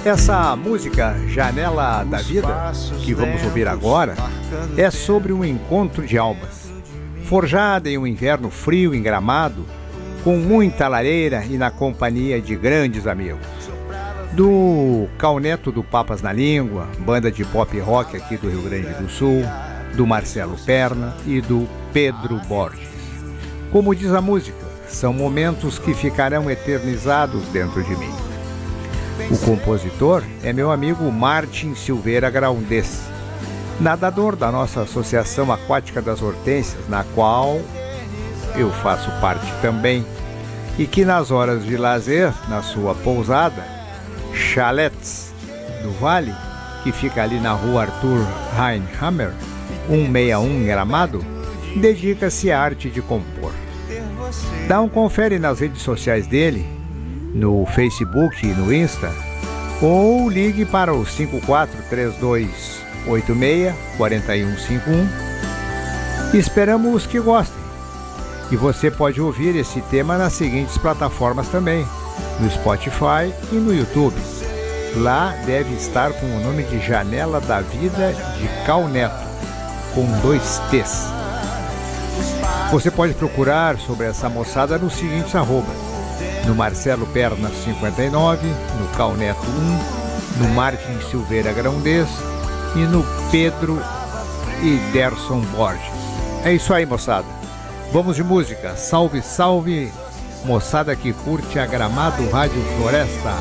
Essa música Janela da Vida, que vamos ouvir agora, é sobre um encontro de almas, forjada em um inverno frio em Gramado, com muita lareira e na companhia de grandes amigos. Do Cauneto do Papas na Língua, banda de pop rock aqui do Rio Grande do Sul, do Marcelo Perna e do Pedro Borges. Como diz a música, são momentos que ficarão eternizados dentro de mim. O compositor é meu amigo Martin Silveira Graundês, nadador da nossa Associação Aquática das Hortênsias, na qual eu faço parte também, e que nas horas de lazer, na sua pousada, Chalets do Vale, que fica ali na rua Arthur Heinhammer, 161 em Gramado, dedica-se à arte de compor. Dá um confere nas redes sociais dele, no Facebook e no Insta, ou ligue para o 543286-4151. Esperamos que gostem. E você pode ouvir esse tema nas seguintes plataformas também, no Spotify e no YouTube. Lá deve estar com o nome de Janela da Vida de Cauneto, com 2 T's. Você pode procurar sobre essa moçada nos seguintes arrobas: no Marcelo Perna 59, no Cauneto 1, no Martin Silveira Graundês e no Pedro e Derson Borges. É isso aí, moçada. Vamos de música. Salve, salve, moçada que curte a Gramado Rádio Floresta.